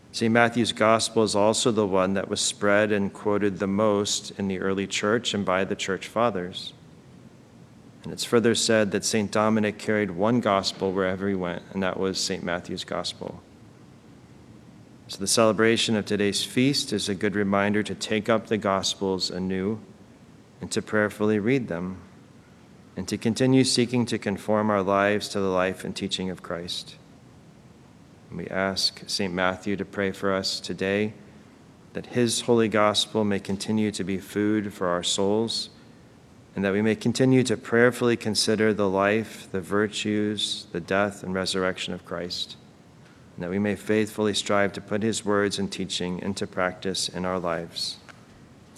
St. Matthew's Gospel is also the one that was spread and quoted the most in the early church and by the church fathers. And it's further said that St. Dominic carried one gospel wherever he went, and that was St. Matthew's Gospel. So the celebration of today's feast is a good reminder to take up the Gospels anew and to prayerfully read them, and to continue seeking to conform our lives to the life and teaching of Christ. And we ask St. Matthew to pray for us today, that his holy gospel may continue to be food for our souls, and that we may continue to prayerfully consider the life, the virtues, the death, and resurrection of Christ, and that we may faithfully strive to put his words and teaching into practice in our lives.